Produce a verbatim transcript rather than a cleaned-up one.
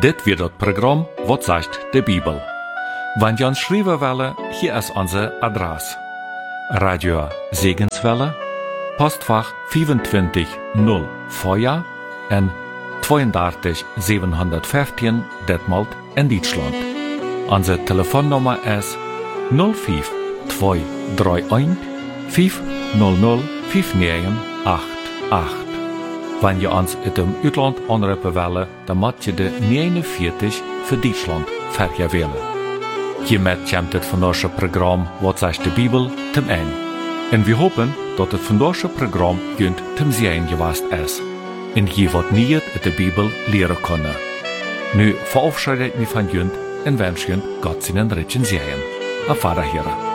Dit wird das Programm Wat sagt de Bibel. Wenn ihr uns schreiben wollen, hier ist unsere Adresse. Radio Segenswelle, Postfach vierundzwanzig null Feuer en drieëndertig zevenhonderdvijftien Detmold in Deutschland. Unsere Telefonnummer ist null fünf zwei drei eins fünf null null fünf neun acht acht. Wenn ihr uns in dem Utland anrufen wollt, dann müsst ihr de negenenveertig für Deutschland vergewählen. Hiermit kommt das vandaagse Programm Wat sagt de Bibel zum Ende. Und wir hoffen, dass das vandaagse Programm junt zum Sehen gewesen ist. Und je wat nieuw uit de Bibel leren kunnen. Nu verabschiede ik me van junt en wens junt God zijn ritchen Sehen. Auf Wiederhören.